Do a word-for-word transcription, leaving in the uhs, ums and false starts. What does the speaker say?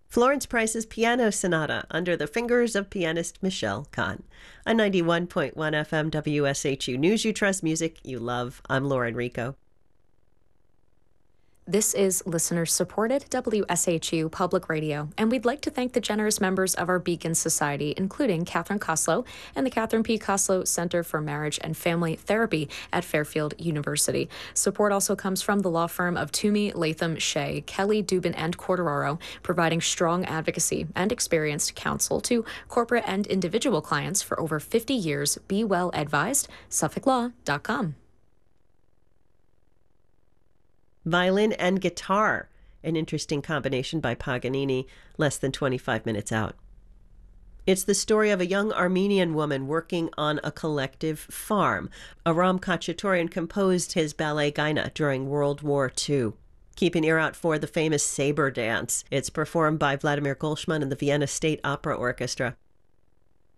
Florence Price's Piano Sonata under the fingers of pianist Michelle Kahn. On ninety-one point one F M W S H U News You Trust, music you love. I'm Lauren Rico. This is listener-supported W S H U Public Radio, and we'd like to thank the generous members of our Beacon Society, including Catherine Koslow and the Catherine P. Koslow Center for Marriage and Family Therapy at Fairfield University. Support also comes from the law firm of Toomey, Latham, Shea, Kelly, Dubin, and Corderaro, providing strong advocacy and experienced counsel to corporate and individual clients for over fifty years. Be well advised. Suffolk Law dot com. Violin and guitar, an interesting combination by Paganini, less than twenty-five minutes out. It's the story of a young Armenian woman working on a collective farm. Aram Khachaturian composed his ballet Gaina during World War Two. Keep an ear out for the famous Saber Dance. It's performed by Vladimir Golshman and the Vienna State Opera Orchestra.